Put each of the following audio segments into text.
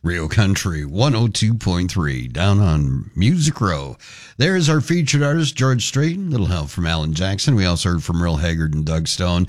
Real Country 102.3 down on Music Row. There's our featured artist, George Strait. Little help from Alan Jackson. We also heard from Merle Haggard and Doug Stone.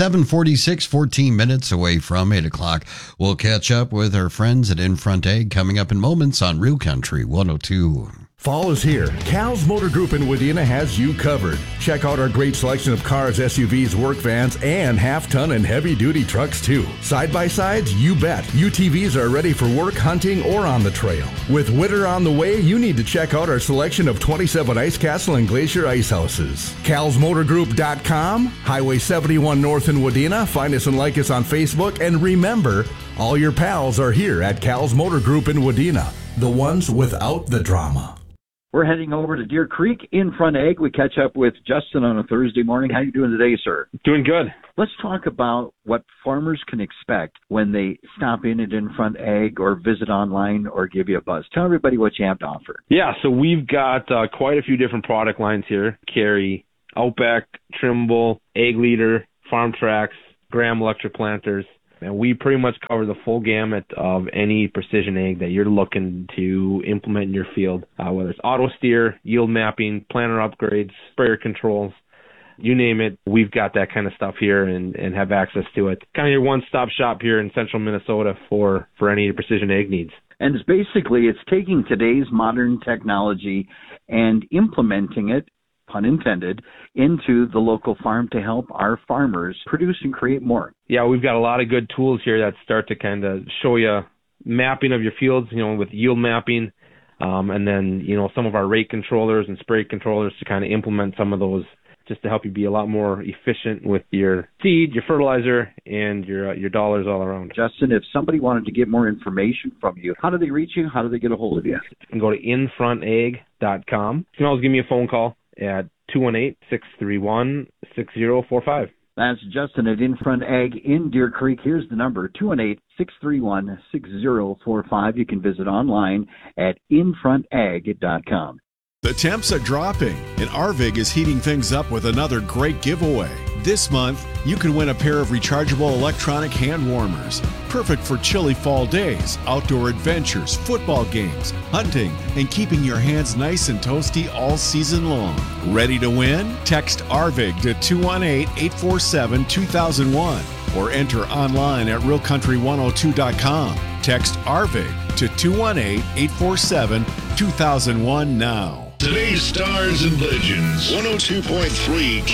7:46, 14 minutes away from 8 o'clock. We'll catch up with our friends at In Front Egg coming up in moments on Real Country 102. Fall is here. Cal's Motor Group in Wadena has you covered. Check out our great selection of cars, SUVs, work vans, and half-ton and heavy-duty trucks, too. Side-by-sides, you bet. UTVs are ready for work, hunting, or on the trail. With winter on the way, you need to check out our selection of 27 Ice Castle and Glacier ice houses. Cal'sMotorGroup.com, Highway 71 North in Wadena. Find us and like us on Facebook. And remember, all your pals are here at Cal's Motor Group in Wadena. The ones without the drama. We're heading over to Deer Creek In Front Egg. We catch up with Justin on a Thursday morning. How you doing today, sir? Doing good. Let's talk about what farmers can expect when they stop in at In Front Egg or visit online or give you a buzz. Tell everybody what you have to offer. Yeah, so we've got quite a few different product lines here. Carry Outback, Trimble, Egg Leader, Farm Tracks, Graham electric planters. And we pretty much cover the full gamut of any precision egg that you're looking to implement in your field, whether it's auto steer, yield mapping, planter upgrades, sprayer controls, you name it. We've got that kind of stuff here and have access to it. Kind of your one-stop shop here in central Minnesota for any precision egg needs. And it's taking today's modern technology and implementing it, pun intended, into the local farm to help our farmers produce and create more. Yeah, we've got a lot of good tools here that start to kind of show you mapping of your fields, with yield mapping, and then, some of our rate controllers and spray controllers to kind of implement some of those just to help you be a lot more efficient with your seed, your fertilizer, and your dollars all around. Justin, if somebody wanted to get more information from you, how do they reach you? How do they get a hold of you? You can go to infrontegg.com. You can always give me a phone call at 218-631-6045. That's Justin at In Front Egg in Deer Creek. Here's the number, 218-631-6045. You can visit online at infrontegg.com. The temps are dropping, and Arvig is heating things up with another great giveaway. This month, you can win a pair of rechargeable electronic hand warmers. Perfect for chilly fall days, outdoor adventures, football games, hunting, and keeping your hands nice and toasty all season long. Ready to win? Text Arvig to 218-847-2001 or enter online at realcountry102.com. Text Arvig to 218-847-2001 now. Today's Stars and Legends, 102.3